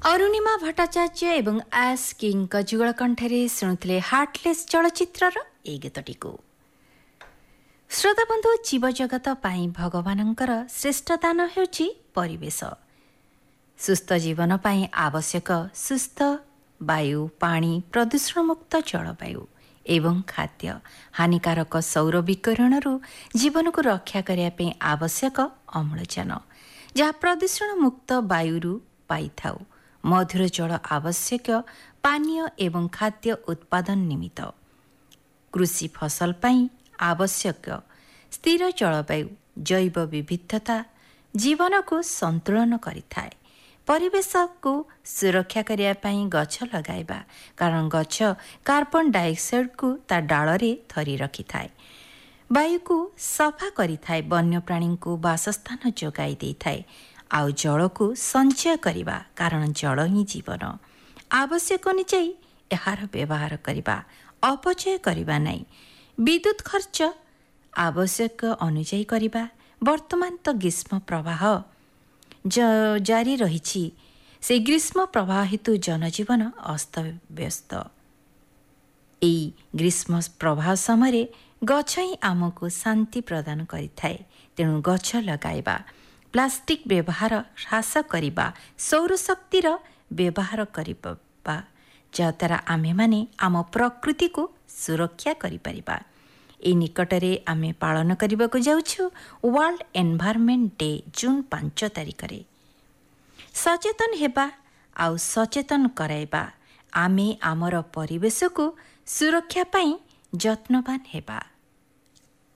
ଅରୁଣିମା ଭଟ୍ଟାଚାର୍ଯ୍ୟ ଏବଂ ଆସ୍ କିଙ୍କ ଯୁଗଳ କଣ୍ଠରେ ଶୁଣୁଥିଲେ ହାର୍ଟଲେସ୍ ଚଳଚ୍ଚିତ୍ରର ଏହି ଗୀତଟିକୁ। ଶ୍ରୋତାବନ୍ଧୁ, ଜୀବଜଗତ ପାଇଁ ଭଗବାନଙ୍କର ଶ୍ରେଷ୍ଠ ଦାନ ହେଉଛି ପରିବେଶ। ସୁସ୍ଥ ଜୀବନ ପାଇଁ ଆବଶ୍ୟକ ସୁସ୍ଥ ବାୟୁ, ପାଣି, ପ୍ରଦୂଷଣମୁକ୍ତ ଜଳବାୟୁ ଏବଂ ଖାଦ୍ୟ। ହାନିକାରକ ସୌର ବିକିରଣରୁ ଜୀବନକୁ ରକ୍ଷା କରିବା ପାଇଁ ଆବଶ୍ୟକ ଅମ୍ଳଜାନ, ଯାହା ପ୍ରଦୂଷଣମୁକ୍ତ ବାୟୁରୁ ପାଇଥାଉ। ମଧୁର ଜଳ ଆବଶ୍ୟକ ପାନୀୟ ଏବଂ ଖାଦ୍ୟ ଉତ୍ପାଦନ ନିମିତ୍ତ। କୃଷି ଫସଲ ପାଇଁ ଆବଶ୍ୟକ ସ୍ଥିର ଜଳବାୟୁ, ଜୈବ ବିବିଧତା ଜୀବନକୁ ସନ୍ତୁଳନ କରିଥାଏ। ପରିବେଶକୁ ସୁରକ୍ଷା କରିବା ପାଇଁ ଗଛ ଲଗାଇବା, କାରଣ ଗଛ କାର୍ବନ ଡାଇଅକ୍ସାଇଡ୍କୁ ତା ଡାଳରେ ଧରି ରଖିଥାଏ, ବାୟୁକୁ ସଫା କରିଥାଏ, ବନ୍ୟପ୍ରାଣୀଙ୍କୁ ବାସସ୍ଥାନ ଯୋଗାଇ ଦେଇଥାଏ, ଆଉ ଜଳକୁ ସଞ୍ଚୟ କରିବା, କାରଣ ଜଳ ହିଁ ଜୀବନ। ଆବଶ୍ୟକ ଅନୁଯାୟୀ ଏହାର ବ୍ୟବହାର କରିବା, ଅପଚୟ କରିବା ନାହିଁ। ବିଦ୍ୟୁତ୍ ଖର୍ଚ୍ଚ ଆବଶ୍ୟକ ଅନୁଯାୟୀ କରିବା। ବର୍ତ୍ତମାନ ତ ଗ୍ରୀଷ୍ମ ପ୍ରବାହ ଜାରି ରହିଛି। ସେହି ଗ୍ରୀଷ୍ମ ପ୍ରବାହ ହେତୁ ଜନଜୀବନ ଅସ୍ତବ୍ୟସ୍ତ। ଏହି ଗ୍ରୀଷ୍ମ ପ୍ରବାହ ସମୟରେ ଗଛ ହିଁ ଆମକୁ ଶାନ୍ତି ପ୍ରଦାନ କରିଥାଏ। ତେଣୁ ଗଛ ଲଗାଇବା, ପ୍ଲାଷ୍ଟିକ୍ ବ୍ୟବହାର ହ୍ରାସ କରିବା, ସୌରଶକ୍ତିର ବ୍ୟବହାର କରିବା, ଯାହାଦ୍ୱାରା ଆମେମାନେ ଆମ ପ୍ରକୃତିକୁ ସୁରକ୍ଷା କରିପାରିବା। ଏହି ନିକଟରେ ଆମେ ପାଳନ କରିବାକୁ ଯାଉଛୁ ୱାର୍ଲଡ ଏନଭାରମେଣ୍ଟ ଡେ, ଜୁନ୍ 5 ତାରିଖରେ। ସଚେତନ ହେବା ଆଉ ସଚେତନ କରାଇବା। ଆମେ ଆମର ପରିବେଶକୁ ସୁରକ୍ଷା ପାଇଁ ଯତ୍ନବାନ ହେବା।